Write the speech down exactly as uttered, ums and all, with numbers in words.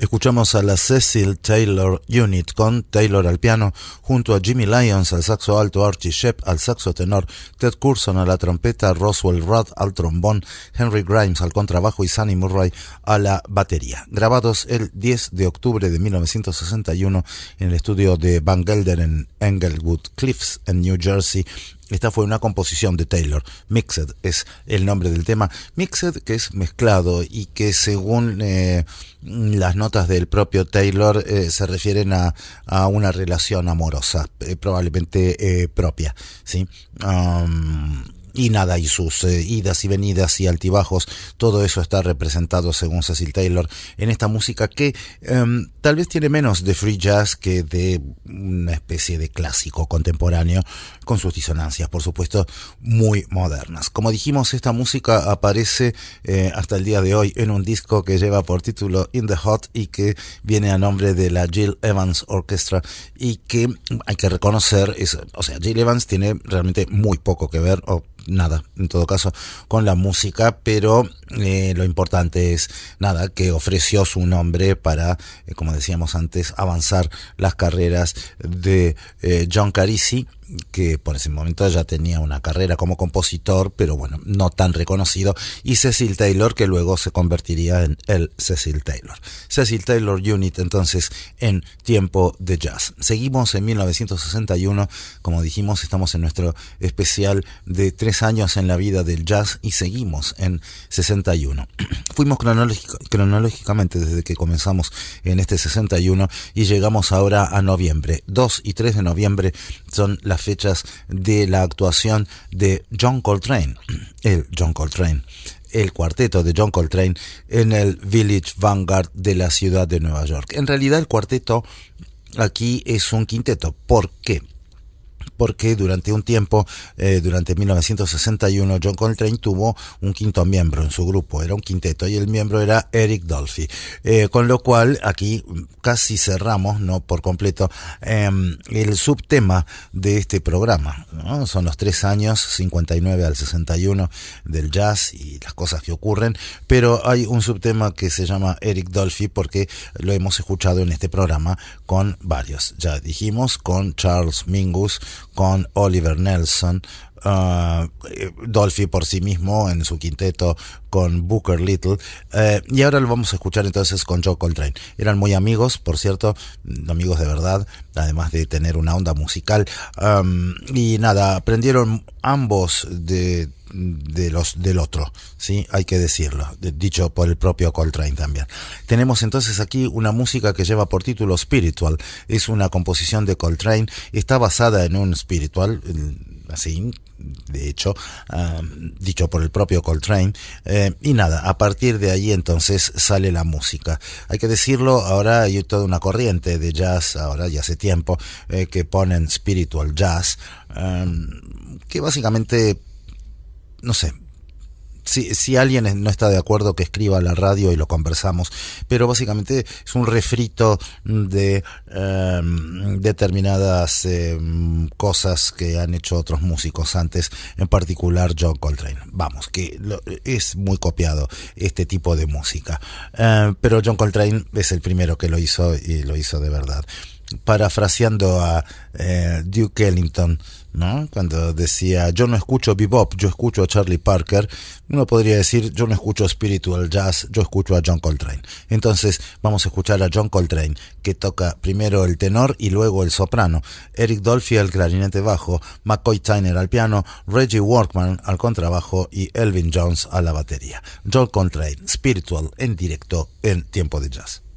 Escuchamos a la Cecil Taylor Unit con Taylor al piano, junto a Jimmy Lyons al saxo alto, Archie Shepp al saxo tenor, Ted Curson a la trompeta, Roswell Rudd al trombón, Henry Grimes al contrabajo y Sonny Murray a la batería. Grabados el diez de octubre de mil novecientos sesenta y uno en el estudio de Van Gelder en Englewood Cliffs en New Jersey. Esta fue una composición de Taylor. Mixed es el nombre del tema. Mixed, que es mezclado y que según eh, las notas del propio Taylor eh, se refieren a, a una relación amorosa, eh, probablemente eh, propia, ¿sí? Um, Y nada, y sus eh, idas y venidas y altibajos, todo eso está representado, según Cecil Taylor, en esta música que eh, tal vez tiene menos de free jazz que de una especie de clásico contemporáneo, con sus disonancias, por supuesto, muy modernas. Como dijimos, esta música aparece eh, hasta el día de hoy en un disco que lleva por título In the Hot y que viene a nombre de la Gil Evans Orchestra, y que hay que reconocer, es, o sea, Gil Evans tiene realmente muy poco que ver, o nada, en todo caso, con la música, pero eh, lo importante es, nada, que ofreció su nombre para, eh, como decíamos antes, avanzar las carreras de eh, John Carisi, que por ese momento ya tenía una carrera como compositor, pero bueno, no tan reconocido, y Cecil Taylor, que luego se convertiría en el Cecil Taylor. Cecil Taylor Unit, entonces, en Tiempo de Jazz. Seguimos en mil novecientos sesenta y uno, como dijimos, estamos en nuestro especial de tres años en la vida del jazz, y seguimos en sesenta y uno. Fuimos cronológico, cronológicamente desde que comenzamos en este sesenta y uno y llegamos ahora a noviembre. dos y tres de noviembre son las fechas de la actuación de John Coltrane, el John Coltrane, el cuarteto de John Coltrane en el Village Vanguard de la ciudad de Nueva York. En realidad el cuarteto aquí es un quinteto. ¿Por qué? Porque durante un tiempo, eh, durante mil novecientos sesenta y uno, John Coltrane tuvo un quinto miembro en su grupo, era un quinteto, y el miembro era Eric Dolphy, eh, con lo cual aquí casi cerramos, no por completo, eh, el subtema de este programa, ¿no? Son los tres años, cincuenta y nueve al sesenta y uno, del jazz y las cosas que ocurren, pero hay un subtema que se llama Eric Dolphy porque lo hemos escuchado en este programa con varios, ya dijimos, con Charles Mingus, con Oliver Nelson, uh, Dolphy por sí mismo en su quinteto con Booker Little, uh, y ahora lo vamos a escuchar entonces con John Coltrane. Eran muy amigos, por cierto, amigos de verdad, además de tener una onda musical, um, y nada, aprendieron ambos de de los del otro, sí, hay que decirlo, de, dicho por el propio Coltrane también. Tenemos entonces aquí una música que lleva por título Spiritual, es una composición de Coltrane, está basada en un spiritual, así, de hecho, um, dicho por el propio Coltrane, eh, y nada, a partir de ahí entonces sale la música. Hay que decirlo, ahora hay toda una corriente de jazz, ahora ya hace tiempo, eh, que ponen spiritual jazz, um, que básicamente, no sé, si, si alguien no está de acuerdo, que escriba a la radio y lo conversamos, pero básicamente es un refrito de eh, determinadas eh, cosas que han hecho otros músicos antes, en particular John Coltrane. Vamos, que lo, es muy copiado este tipo de música, eh, pero John Coltrane es el primero que lo hizo, y lo hizo de verdad. Parafraseando a eh, Duke Ellington, ¿no? Cuando decía, yo no escucho bebop, yo escucho a Charlie Parker, uno podría decir, yo no escucho spiritual jazz, yo escucho a John Coltrane. Entonces vamos a escuchar a John Coltrane, que toca primero el tenor y luego el soprano, Eric Dolphy al clarinete bajo, McCoy Tyner al piano, Reggie Workman al contrabajo y Elvin Jones a la batería. John Coltrane, Spiritual, en directo en Tiempo de Jazz.